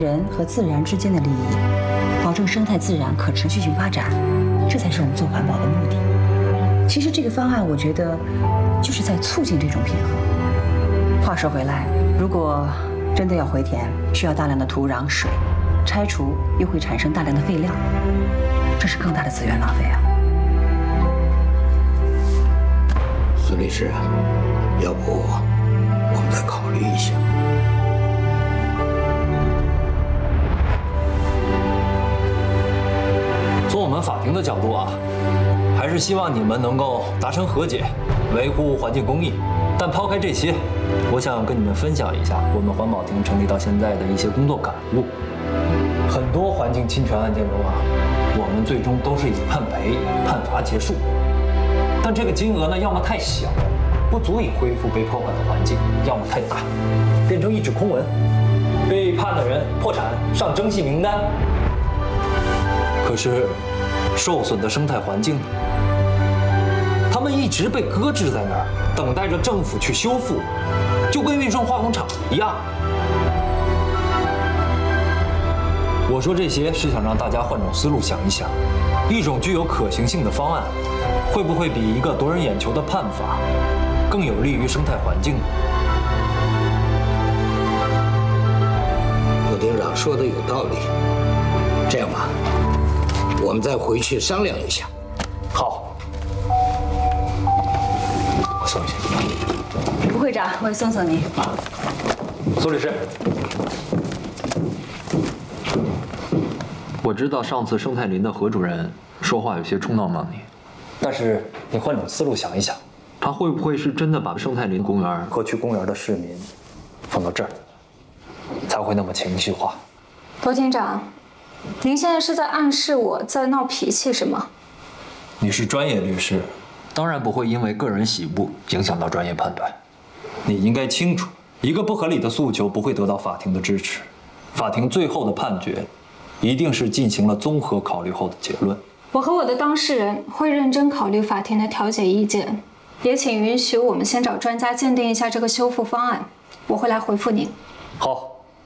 人和自然之间的利益，保证生态自然可持续性发展，这才是我们做环保的目的。其实这个方案，我觉得就是在促进这种平衡。话说回来，如果真的要回田，需要大量的土壤、水，拆除又会产生大量的废料，这是更大的资源浪费啊。 孙律师，要不我们再考虑一下？ 从我们法庭的角度啊，还是希望你们能够达成和解，维护环境公益。但抛开这些，我想跟你们分享一下我们环保庭成立到现在的一些工作感悟。很多环境侵权案件中啊，我们最终都是以判赔、判罚结束。但这个金额呢，要么太小，不足以恢复被破坏的环境；要么太大，变成一纸空文，被判的人破产上征信名单。可是，受损的生态环境，他们一直被搁置在那儿，等待着政府去修复，就跟运送化工厂一样。我说这些是想让大家换种思路想一想，一种具有可行性的方案，会不会比一个夺人眼球的判罚更有利于生态环境呢？ 陆厅长说的有道理。这样吧，我们再回去商量一下。 好，我送你去。 吴会长，我也送送您。 苏律师，我知道上次生态林的何主任说话有些冲闹到你，但是你换种思路想一想，他会不会是真的把生态林公园和去公园的市民放到这儿，才会那么情绪化？ 罗厅长，您现在是在暗示我在闹脾气是吗？ 你是专业律师，当然不会因为个人喜恶影响到专业判断。你应该清楚，一个不合理的诉求不会得到法庭的支持，法庭最后的判决一定是进行了综合考虑后的结论。 我和我的当事人会认真考虑法庭的调解意见，也请允许我们先找专家鉴定一下这个修复方案，我会来回复您。 好。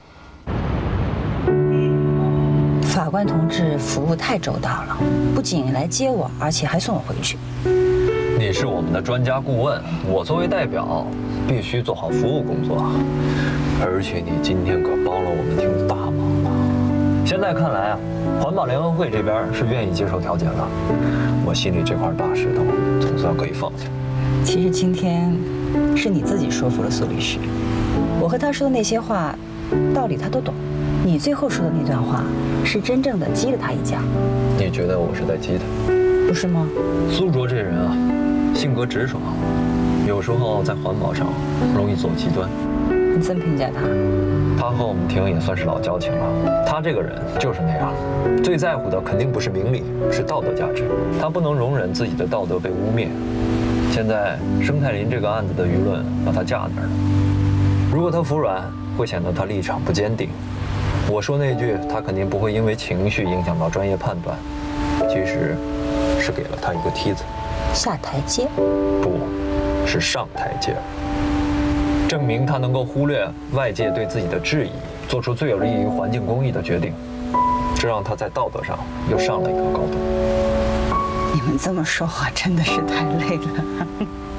法官同志服务太周到了，不仅来接我，而且还送我回去。 你是我们的专家顾问，我作为代表必须做好服务工作。而且你今天可帮了我们挺大忙了。现在看来啊，环保联合会这边是愿意接受调解了，我心里这块大石头总算可以放下。 其实今天是你自己说服了苏律师，我和他说的那些话，道理他都懂。你最后说的那段话，是真正的激了他一下。 你觉得我是在激他？ 不是吗？ 苏卓这人啊，性格直爽，有时候在环保上容易走极端。 你这么评价他？ 他和我们庭也算是老交情了。他这个人就是那样，最在乎的肯定不是名利，是道德价值。他不能容忍自己的道德被污蔑。现在生态林这个案子的舆论把他架那儿了，如果他服软，会显得他立场不坚定。我说那句，他肯定不会因为情绪影响到专业判断，其实是给了他一个梯子， 下台阶？ 不是上台阶，证明他能够忽略外界对自己的质疑，做出最有利于环境公益的决定，这让他在道德上又上了一个高度。 你们这么说话真的是太累了。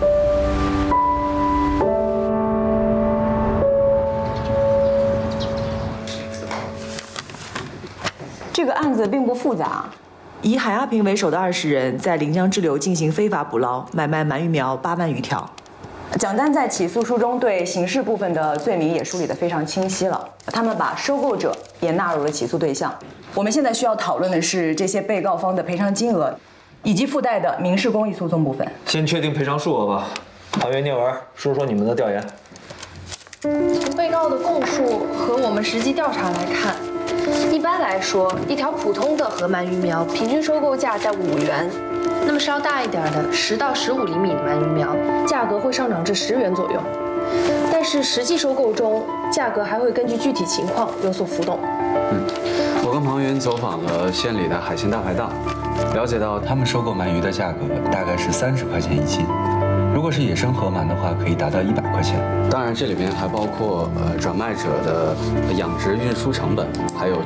这个案子并不复杂，以海阿平为首的20人在临江支流进行非法捕捞、买卖鳗鱼苗8万余条。蒋丹在起诉书中对刑事部分的罪名也梳理得非常清晰了，他们把收购者也纳入了起诉对象。我们现在需要讨论的是这些被告方的赔偿金额，以及附带的民事公益诉讼部分。 先确定赔偿数额吧。唐月聂文，说说你们的调研。 从被告的供述和我们实际调查来看，一般来说，一条普通的河鳗鱼苗平均收购价在5元，那么稍大一点的10到15厘米的鳗鱼苗，价格会上涨至10元左右。但是实际收购中，价格还会根据具体情况有所浮动。 我跟庞云走访了县里的海鲜大排档，了解到他们收购鳗鱼的价格大概是30块钱1斤， 如果是野生河鳗的话，可以达到100块钱。当然，这里面还包括转卖者的养殖、运输成本，还有